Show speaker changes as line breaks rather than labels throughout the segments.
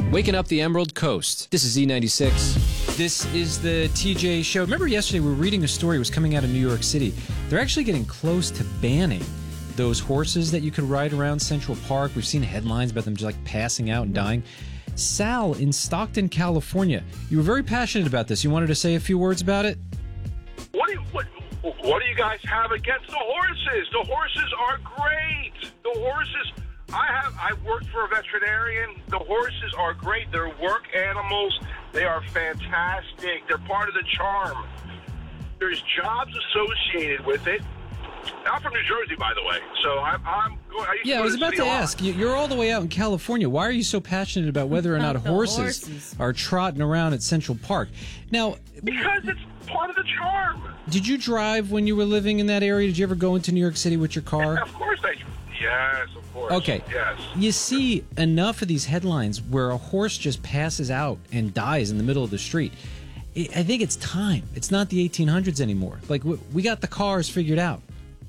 Waking up the Emerald Coast. This is Z96. This is the TJ Show. Remember yesterday we were reading a story that was coming out of New York City. They're actually getting close to banning those horses that you could ride around Central Park. We've seen headlines about them just like passing out and dying. Sal in Stockton, California. You were very passionate about this. You wanted to say a few words about it?
What do you guys have against the horses? The horses are great. The horses, I worked for a veterinarian. The horses are great. They're work animals. They are fantastic. They're part of the charm. There's jobs associated with it. I'm from New Jersey, by the way, so I
was about to ask. You're all the way out in California. Why are you so passionate about whether or not horses are trotting around at Central Park? Now,
because it's part of the charm.
Did you drive when you were living in that area? Did you ever go into New York City with your car?
Yeah, of course I do. Yes, of course.
Okay.
Yes.
You see enough of these headlines where a horse just passes out and dies in the middle of the street. I think it's time. It's not the 1800s anymore. Like, we got the cars figured out.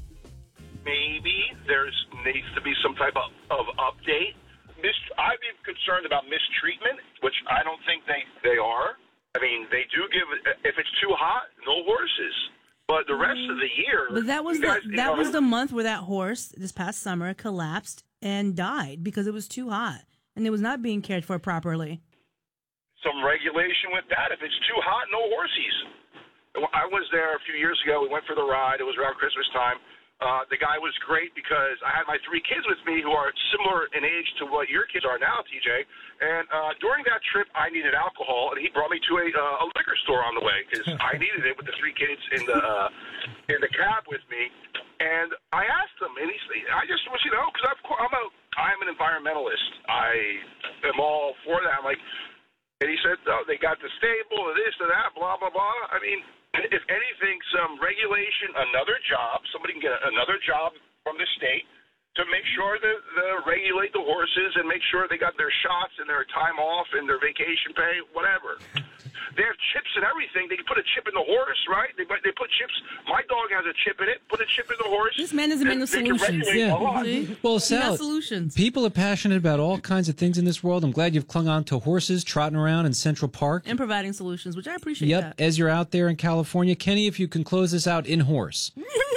Maybe there needs to be some type of update. I'd be concerned about mistreatment, which I don't think they are. I mean, they do give, if it's too hot, no horses. But the rest of the year...
But that was the month where that horse, this past summer, collapsed and died because it was too hot. And it was not being cared for properly.
Some regulation with that. If it's too hot, no horses. I was there a few years ago. We went for the ride. It was around Christmas time. The guy was great because I had my 3 kids with me who are similar in age to what your kids are now, TJ. And during that trip, I needed alcohol, and he brought me to a liquor store on the way because I needed it with the 3 kids in the cab with me. And I asked him, and I just was, because I'm an environmentalist. I am all for that. I'm like, and he said, oh, they got the stable, and this and that, blah, blah, blah. I mean, if anything, some regulation, another job, somebody can get another job from the state to make sure that regulate the horses and make sure they got their shots and their time off and their vacation pay, whatever. They have chips and everything. They can put a chip in the horse, right? They put chips. My dog has a chip in it. Put a chip in the horse.
This man isn't in the solutions.
Yeah. Well, Sal,
solutions.
People are passionate about all kinds of things in this world. I'm glad you've clung on to horses trotting around in Central Park.
And providing solutions, which I appreciate.
Yep, as you're out there in California. Kenny, if you can close this out in horse.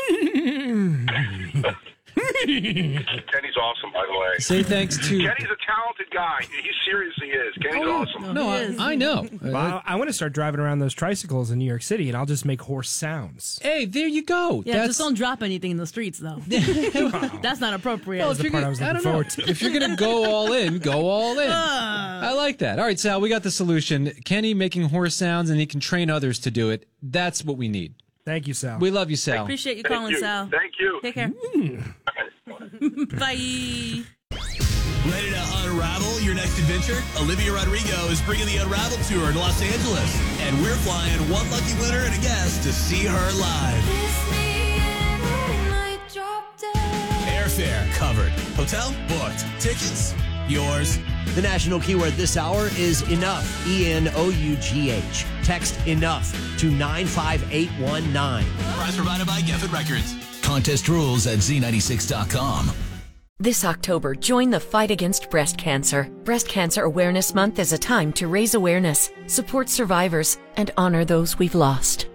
Kenny's awesome, by the way.
Say thanks to...
Kenny's a talented guy. He seriously is. Kenny's awesome.
No, I know.
Well, I want to start driving around those tricycles in New York City, and I'll just make horse sounds.
Hey, there you go.
Yeah, just don't drop anything in the streets, though. That's not appropriate.
That's the part I was looking forward to.
If you're going to go all in, go all in. I like that. All right, Sal, we got the solution. Kenny making horse sounds, and he can train others to do it. That's what we need.
Thank you, Sal.
We love you, Sal.
I appreciate you calling, Sal.
Thank you.
Take care. Bye.
Ready to unravel your next adventure? Olivia Rodrigo is bringing the Unravel Tour to Los Angeles, and we're flying one lucky winner and a guest to see her live. Airfare covered. Hotel booked. Tickets yours.
The national keyword this hour is enough. ENOUGH. Text enough to 95819.
Prize provided by Geffen Records. Contest rules at Z96.com.
This October, join the fight against breast cancer. Breast Cancer Awareness Month is a time to raise awareness, support survivors, and honor those we've lost.